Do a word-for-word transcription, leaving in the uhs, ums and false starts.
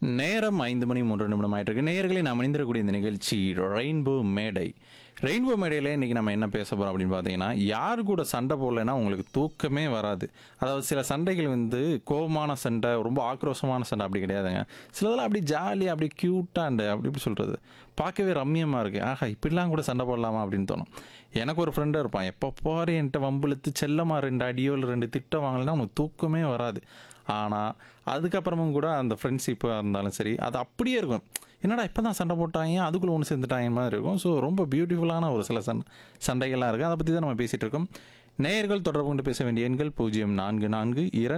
நேரம் ஐந்து மணி மூன்று நிமிடம் ஆயிட்டிருக்கு. நேயர்களே நாம் இணைந்திருக்கக்கூடிய இந்த நிகழ்ச்சி ரெயின்போ மேடை. ரெயின்போ மேடையில இன்னைக்கு நம்ம என்ன பேச போறோம் அப்படின்னு பார்த்தீங்கன்னா, யார் கூட சண்டை போடலைன்னா உங்களுக்கு தூக்கமே வராது. அதாவது சில சண்டைகள் வந்து கோவமான சண்டை, ரொம்ப ஆக்ரோஷமான சண்டை அப்படி கிடையாதுங்க. சிலதெல்லாம் அப்படி ஜாலியா, அப்படி கியூட்டா அண்ட் அப்படி எப்படி சொல்றது? பார்க்கவே ரம்மியமா இருக்கு. ஆஹா! இப்படிலாம் கூட சண்டை போடலாமா அப்படின்னு தோணும். எனக்கு ஒரு ஃப்ரெண்டு இருப்பான். எப்போ பாரு என்கிட்ட வம்பிழுத்து செல்லமா ரெண்டு அடியோ இல்லை ரெண்டு திட்டம் வாங்கலைன்னா அவனுக்கு தூக்கமே வராது. ஆனால் அதுக்கப்புறமும் கூட அந்த ஃப்ரெண்ட்ஷிப்பாக இருந்தாலும் சரி, அது அப்படியே இருக்கும். என்னடா இப்போ தான் சண்டை போட்டாங்க, அதுக்குள்ளே ஒன்று சேர்ந்துட்டாங்க மாதிரி இருக்கும். ஸோ ரொம்ப பியூட்டிஃபுல்லான ஒரு சில சண் சண்டைகள்லாம் இருக்குது. அதை பற்றி தான் நம்ம பேசிகிட்டு இருக்கோம். நேயர்கள் தொடர்பு கொண்டு பேச வேண்டிய எண்கள் பூஜ்ஜியம் நான்கு நான்கு இரண்டு